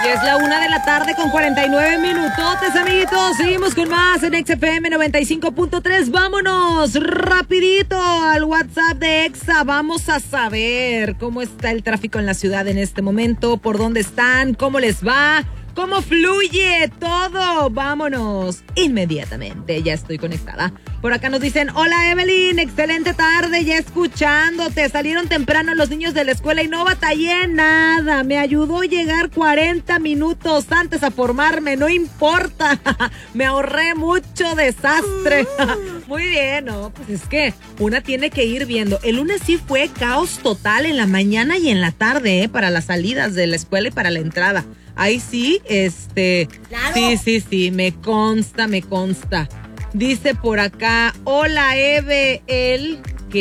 Y es la 1:49 p.m, amiguitos. Seguimos con más en XFM 95.3. Vámonos rapidito al WhatsApp de Exa. Vamos a saber cómo está el tráfico en la ciudad en este momento, por dónde están, cómo les va, cómo fluye todo. Vámonos inmediatamente. Ya estoy conectada. Por acá nos dicen: hola Evelyn, excelente tarde, ya escuchándote. Salieron temprano los niños de la escuela y no batallé nada. Me ayudó a llegar 40 minutos antes a formarme, no importa. Me ahorré mucho desastre. Muy bien, ¿no? Pues es que una tiene que ir viendo. El lunes sí fue caos total en la mañana y en la tarde, para las salidas de la escuela y para la entrada. Ahí sí, ¿Claro? Sí, me consta. Dice por acá: hola Eve, el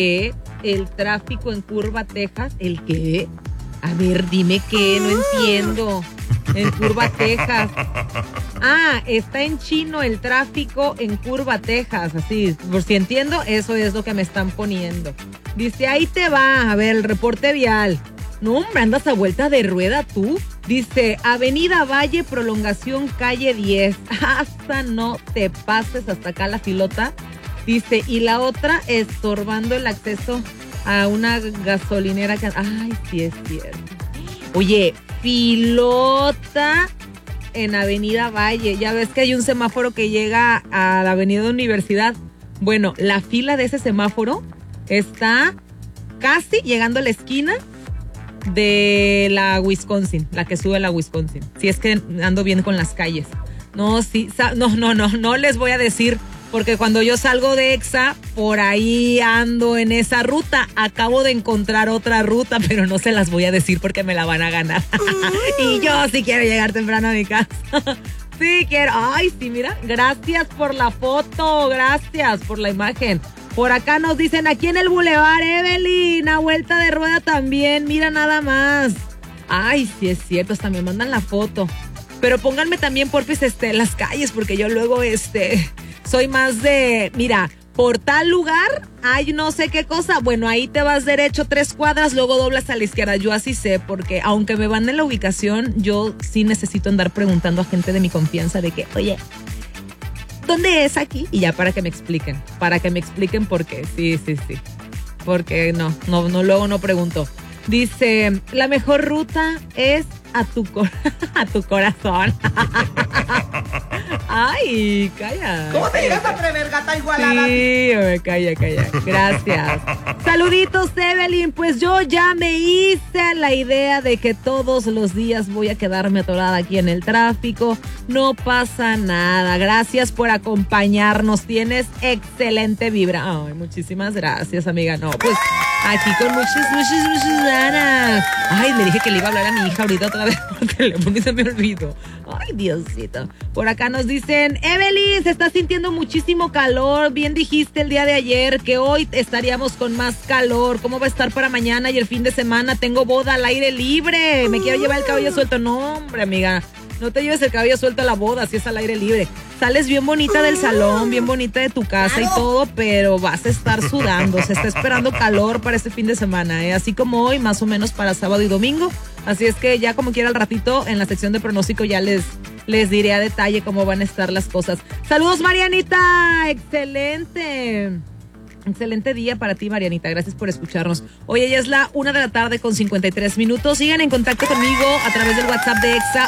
tráfico en Curva, Texas, ¿el qué? A ver, dime qué, no entiendo. En Curva, Texas. Ah, está en chino el tráfico en Curva, Texas, así, por si entiendo, eso es lo que me están poniendo. Dice: ahí te va, a ver, el reporte vial. No, hombre, andas a vuelta de rueda tú. Dice: Avenida Valle, prolongación calle 10. Hasta no te pases hasta acá la filota. Dice: y la otra estorbando el acceso a una gasolinera que... Ay, sí es cierto. Oye, filota en Avenida Valle. Ya ves que hay un semáforo que llega a la Avenida Universidad. Bueno, la fila de ese semáforo está casi llegando a la esquina de la Wisconsin, la que sube a la Wisconsin. Si es que ando bien con las calles. No, sí, no les voy a decir, porque cuando yo salgo de Exa, por ahí ando en esa ruta. Acabo de encontrar otra ruta, pero no se las voy a decir porque me la van a ganar. Y yo sí quiero llegar temprano a mi casa. Sí quiero. Ay, sí, mira, gracias por la foto, gracias por la imagen. Por acá nos dicen: aquí en el Boulevard Evelyn, a vuelta de rueda también, mira nada más. Ay, sí es cierto, hasta me mandan la foto. Pero pónganme también, porfis, las calles, porque yo luego, soy más de, mira, por tal lugar hay no sé qué cosa. Bueno, ahí te vas derecho 3 cuadras, luego doblas a la izquierda. Yo así sé, porque aunque me van en la ubicación, yo sí necesito andar preguntando a gente de mi confianza de que, oye, ¿dónde es aquí? Y ya para que me expliquen por qué. Sí. Porque no, luego no pregunto. Dice: la mejor ruta es a tu corazón. Ay, calla. ¿Cómo te llegas a atrever, gata igualada? Sí, calla. Gracias. Saluditos, Evelyn. Pues yo ya me hice la idea de que todos los días voy a quedarme atorada aquí en el tráfico. No pasa nada. Gracias por acompañarnos. Tienes excelente vibra. Ay, muchísimas gracias, amiga. No, pues aquí con muchas ganas. Ay, le dije que le iba a hablar a mi hija ahorita otra vez por teléfono y se me olvidó. Ay, Diosito. Por acá nos dicen: Evelyn, se está sintiendo muchísimo calor. Bien dijiste el día de ayer que hoy estaríamos con más calor. ¿Cómo va a estar para mañana y el fin de semana? Tengo boda al aire libre. Me quiero llevar el cabello suelto. No, hombre, amiga, no te lleves el cabello suelto a la boda, si es al aire libre. Sales bien bonita del salón, bien bonita de tu casa y todo, pero vas a estar sudando. Se está esperando calor para este fin de semana, así como hoy, más o menos para sábado y domingo. Así es que ya como quiera al ratito, en la sección de pronóstico ya les diré a detalle cómo van a estar las cosas. Saludos, Marianita. Excelente día para ti, Marianita. Gracias por escucharnos. Hoy ya es la 1:53 p.m. Sigan en contacto conmigo a través del WhatsApp de Exa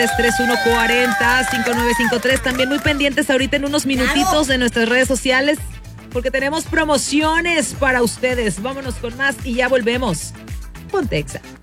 8331405953. También muy pendientes ahorita en unos minutitos de nuestras redes sociales, porque tenemos promociones para ustedes. Vámonos con más y ya volvemos. Ponte Exa.